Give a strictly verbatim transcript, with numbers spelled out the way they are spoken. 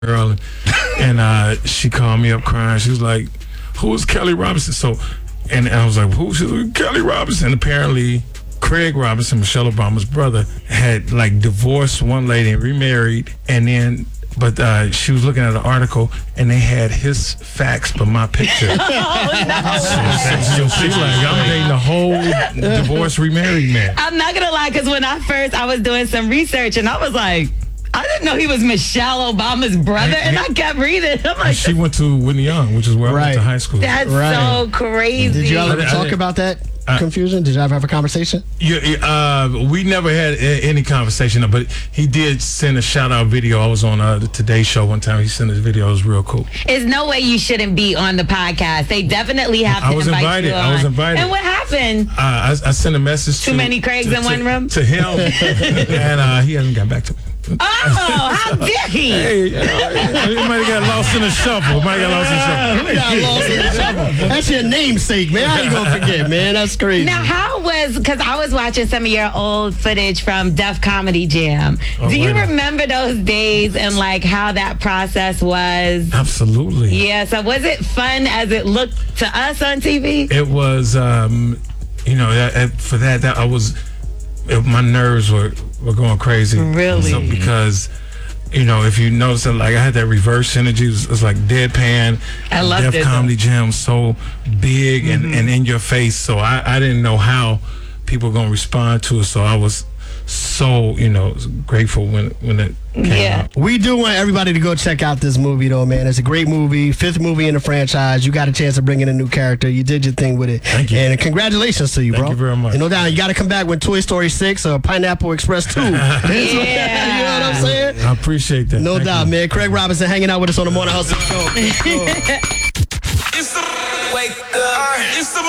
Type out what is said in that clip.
girl, and, and uh, she called me up crying. She was like, "Who is Kelly Robinson?" So, and I was like, "Who?" She was like, "Kelly Robinson." Apparently, Craig Robinson, Michelle Obama's brother, had like divorced one lady and remarried, and then. But uh, she was looking at an article, and they had his fax, but my picture. Oh, no. So, so she's like, I'm dating a whole divorced, remarried man. I'm not going to lie, because when I first, I was doing some research, and I was like, I didn't know he was Michelle Obama's brother, and I kept reading. I'm like, she went to Whitney Young, which is where Right. I went to high school. that's Right. so crazy. Did you ever I- I talk did- about that Uh, confusion? Did you ever have a conversation? Yeah, uh, we never had a- any conversation, but he did send a shout out video. I was on uh, the Today Show one time. He sent his video. It was real cool. There's no way you shouldn't be on the podcast. They definitely have to I was invite invited. you on. I was invited. And what happened? Uh, I, I sent a message Too to many Craigs to, in one to- room? to him, and uh, he hasn't got back to me. Oh, how dare he? Hey, you know, he might have got lost in the shuffle. Might have got lost in the shuffle. You got lost in the shuffle. That's your namesake, man. How you gonna forget, man? That's crazy. Now, how was, because I was watching some of your old footage from Def Comedy Jam. Oh, Do you right. remember those days and like how that process was? Absolutely. Yeah, so was it fun as it looked to us on T V? It was, um, you know, that, that- for that, that I was, it, my nerves were, were going crazy. Really? So, because, you know, if you notice that, like, I had that reverse energy. It was, it was like deadpan. I loved Def it, Comedy Jam, so big and, Mm-hmm. and in your face. So I, I didn't know how people were going to respond to it. So I was so, you know, grateful when, when it came Yeah. out. We do want everybody to go check out this movie, though, man. It's a great movie. Fifth movie in the franchise. You got a chance to bring in a new character. You did your thing with it. Thank you. And congratulations to you, Thank bro. you very much. And no doubt, you got to come back with Toy Story six or Pineapple Express two. Yeah. You know what I'm saying? I appreciate that. No Thank doubt, you. man. Craig Robinson hanging out with us on the Morning Hustle Show. It's the wake up. It's the